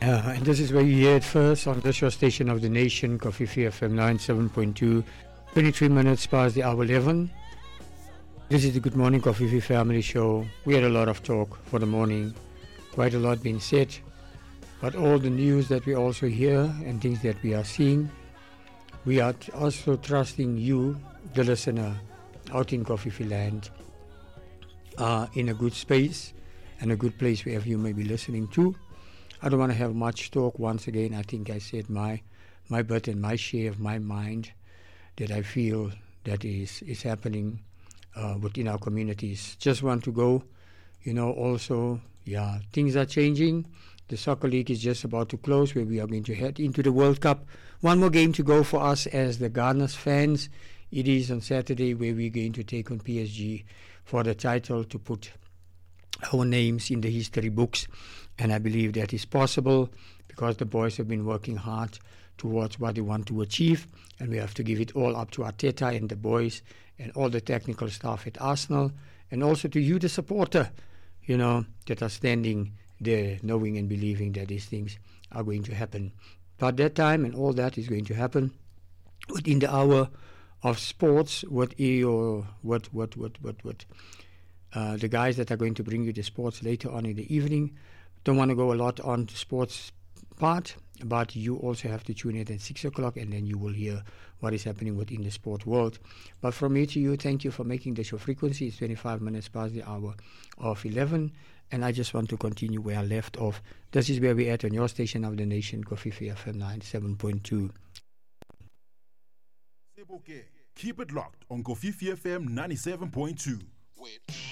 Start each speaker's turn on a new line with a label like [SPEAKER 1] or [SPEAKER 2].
[SPEAKER 1] And this is where you hear it first on the show station of the nation, Coffee FM 97.2, 23 minutes past the hour 11. This is the Good Morning Coffee Family Show. We had a lot of talk for the morning, quite a lot being said, but all the news that we also hear and things that we are seeing, we are also trusting you, the listener, out in Coffee land, in a good space and a good place wherever you may be listening to. I don't want to have much talk. Once again, I think I said my bit and my share of my mind that I feel that is happening within our communities. Just want to go, also, things are changing. The soccer league is just about to close, where we are going to head into the World Cup. One more game to go for us as the Gunners fans. It is on Saturday, where we're going to take on PSG for the title, to put our names in the history books. And I believe that is possible because the boys have been working hard towards what they want to achieve. And we have to give it all up to Arteta and the boys and all the technical staff at Arsenal. And also to you, the supporter, that are standing there knowing and believing that these things are going to happen. But that time and all that is going to happen within the hour of sports. The guys that are going to bring you the sports later on in the evening. Don't want to go a lot on the sports part, but you also have to tune in at 6 o'clock, and then you will hear what is happening within the sport world. But from me to you, thank you for making the show frequency. It's 25 minutes past the hour of 11, and I just want to continue where I left off. This is where we're at on your station of the nation, Coffee FM 97.2.
[SPEAKER 2] Keep it locked on Coffee FM 97.2.